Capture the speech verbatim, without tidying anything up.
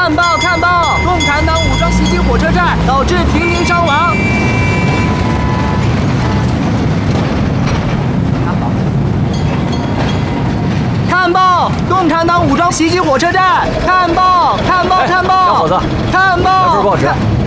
看报看报，共产党武装袭击火车站，导致平民伤亡。看报，共产党武装袭击火车站。看报看报看报， 小伙子， 看报， 来份报纸。